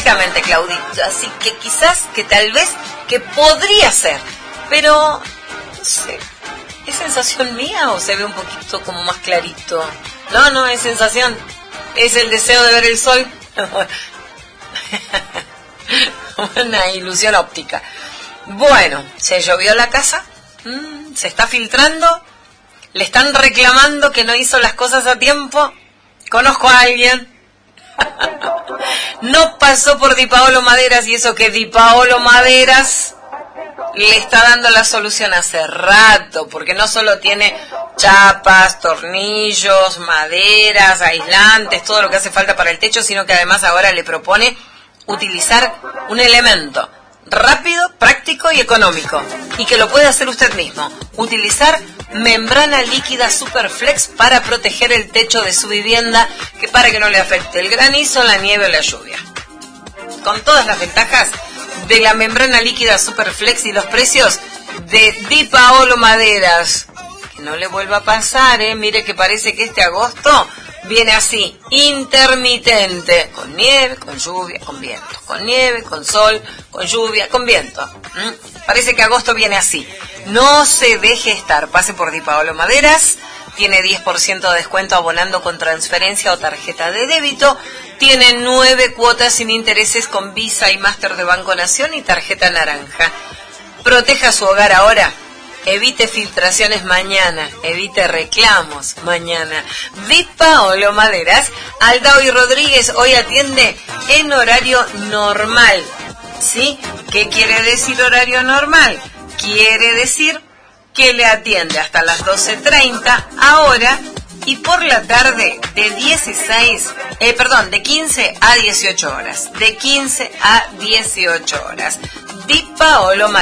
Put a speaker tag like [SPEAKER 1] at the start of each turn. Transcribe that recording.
[SPEAKER 1] Exactamente, Claudito. Así que quizás, que tal vez, que podría ser. Pero, no sé, ¿es sensación mía o se ve un poquito como más clarito? No, es sensación. Es el deseo de ver el sol. Una ilusión óptica. Bueno, se llovió la casa. Se está filtrando. Le están reclamando que no hizo las cosas a tiempo. Conozco a alguien. No pasó por Di Paolo Maderas, y eso que Di Paolo Maderas le está dando la solución hace rato, porque no solo tiene chapas, tornillos, maderas, aislantes, todo lo que hace falta para el techo, sino que además ahora le propone utilizar un elemento rápido, práctico y económico, y que lo puede hacer usted mismo: utilizar membrana líquida Superflex para proteger el techo de su vivienda, que para que no le afecte el granizo, la nieve o la lluvia. Con todas las ventajas de la membrana líquida Superflex y los precios de Di Paolo Maderas. Que no le vuelva a pasar, mire que parece que este agosto viene así, intermitente, con nieve, con lluvia, con viento, con nieve, con sol, con lluvia, con viento. Parece que agosto viene así. No se deje estar, pase por Di Paolo Maderas, tiene 10% de descuento abonando con transferencia o tarjeta de débito, tiene 9 cuotas sin intereses con Visa y Master de Banco Nación y tarjeta naranja. Proteja su hogar ahora. Evite filtraciones mañana, evite reclamos mañana. Di Paolo Maderas, Aldao y Rodríguez hoy atiende en horario normal. ¿Sí? ¿Qué quiere decir horario normal? Quiere decir que le atiende hasta las 12:30 ahora, y por la tarde de 15 a 18 horas. De 15 a 18 horas. Di Paolo Maderas.